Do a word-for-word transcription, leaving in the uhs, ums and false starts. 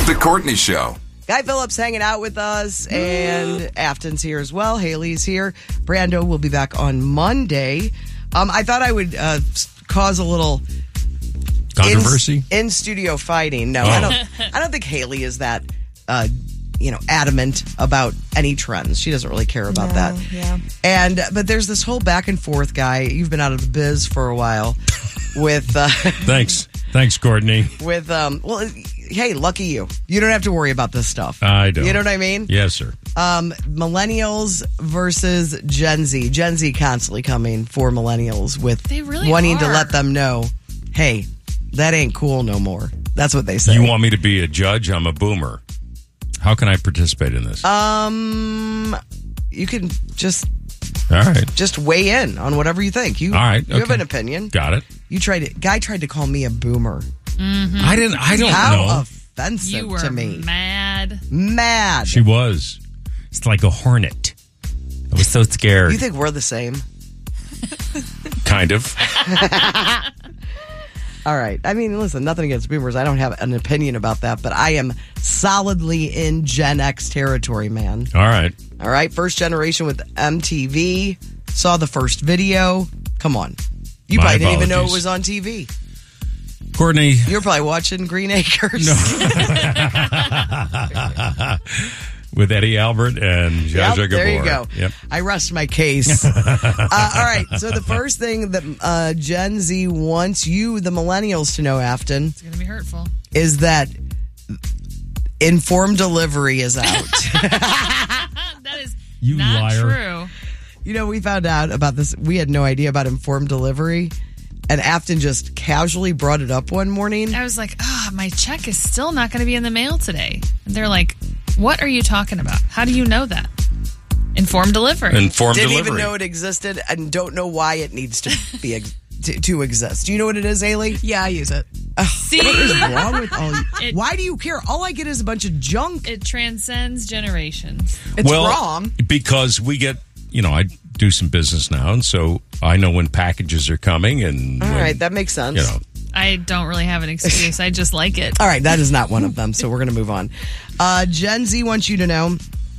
The Courtney Show. Guy Phillips hanging out with us, and Afton's here as well. Haley's here. Brando will be back on Monday. Um, I thought I would uh, cause a little controversy in, in studio fighting. No, oh. I don't. I don't think Haley is that, uh, you know, adamant about any trends. She doesn't really care about no, that. Yeah. And but there's this whole back and forth guy. You've been out of the biz for a while. With uh, thanks, thanks, Courtney. With um, well. Hey, lucky you. You don't have to worry about this stuff. I don't. You know what I mean? Yes, sir. Um, millennials versus Gen Z. Gen Z constantly coming for millennials with they really wanting are. to let them know, hey, that ain't cool no more. That's what they say. You want me to be a judge? I'm a boomer. How can I participate in this? Um, you can just all right, just weigh in on whatever you think. You all right? You okay. have an opinion. Got it. You tried to, guy tried to call me a boomer. Mm-hmm. I didn't. I don't How know. How offensive you were to me. Mad. Mad. She was. It's like a hornet. I was so scared. You think we're the same? Kind of. All right. I mean, listen, nothing against boomers. I don't have an opinion about that, but I am solidly in Gen X territory, man. All right. All right. First generation with M T V. Saw the first video. Come on. You My probably didn't even know it apologies. was on T V. Courtney. You're probably watching Green Acres. No. With Eddie Albert and Zsa Yep, Zsa Gabor. there you go. Yep. I rest my case. uh, all right. So the first thing that uh, Gen Z wants you, the millennials, to know, Afton, It's going to be hurtful. is that informed delivery is out. That is You not liar. true. You know, we found out about this. We had no idea about informed delivery. And Afton just casually brought it up one morning. I was like, oh, my check is still not going to be in the mail today. And they're like, what are you talking about? How do you know that? Informed delivery. Informed Didn't delivery. even know it existed and don't know why it needs to be ex- to, to exist. Do you know what it is, Haley? Yeah, I use it. See? What is wrong with all you? It- Why do you care? All I get is a bunch of junk. It transcends generations. It's well, wrong. because we get, you know, I do some business now, and so I know when packages are coming. And All when, right, that makes sense. You know, I don't really have an excuse. I just like it. All right, that is not one of them, so we're going to move on. Uh, Gen Z wants you to know